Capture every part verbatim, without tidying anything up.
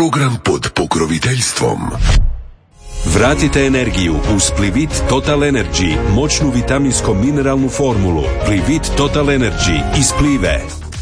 Program pod pokroviteljstvom. Vratite energiju uz Plivit Total Energy, moćnu vitaminsko-mineralnu formulu. Plivit Total Energy iz Plive.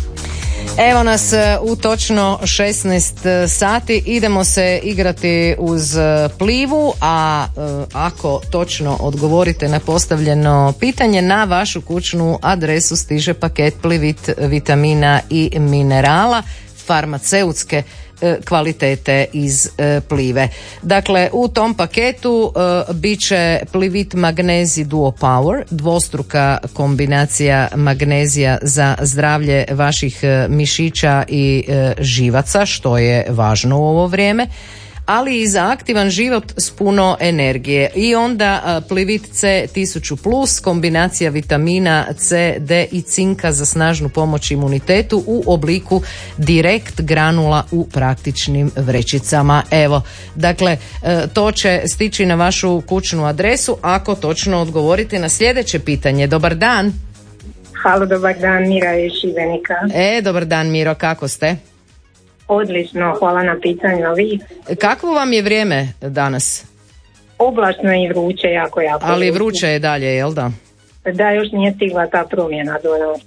Evo nas u točno šesnaest sati, idemo se igrati uz Plivu, a ako točno odgovorite na postavljeno pitanje, na vašu kućnu adresu stiže paket Plivit vitamina i minerala farmaceutske kvalitete iz Plive. Dakle, u tom paketu uh, bit će Plivit Magnezi Duo Power, dvostruka kombinacija magnezija za zdravlje vaših uh, mišića i uh, živaca, što je važno u ovo vrijeme, ali i za aktivan život s puno energije. I onda Plivit C tisuću plus, kombinacija vitamina C, D i cinka za snažnu pomoć imunitetu u obliku direkt granula u praktičnim vrećicama. Evo, dakle, to će stići na vašu kućnu adresu ako točno odgovorite na sljedeće pitanje. Dobar dan. Halo, dobar dan, Mira iz Šibenika. E, dobar dan Miro, kako ste? Odlično, hvala na pitanju. Vi? Kakvo vam je vrijeme danas? Oblačno i vruće, jako, jako. Ali vruće je dalje, jel da? Da, još nije stigla ta promjena do nas.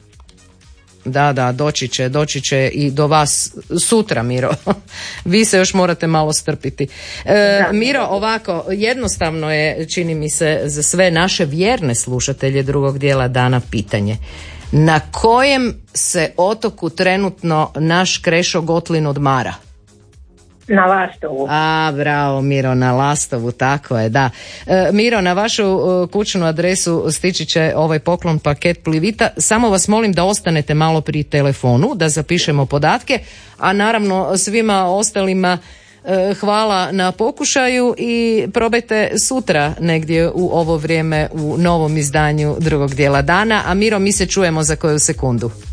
Da, da, doći će, doći će i do vas sutra, Miro. Vi se još morate malo strpiti. E, Miro, ovako, jednostavno je, čini mi se, za sve naše vjerne slušatelje drugog dijela dana pitanje. Na kojem se otoku trenutno naš Krešo Gotlin odmara? Na Lastovu. A, bravo Miro, na Lastovu, tako je, da. E, Miro, na vašu uh, kućnu adresu stići će ovaj poklon paket Plivita. Samo vas molim da ostanete malo pri telefonu, da zapišemo podatke, a naravno svima ostalima uh, hvala na pokušaju i probajte sutra negdje u ovo vrijeme u novom izdanju drugog dijela dana. A Miro, mi se čujemo za koju sekundu.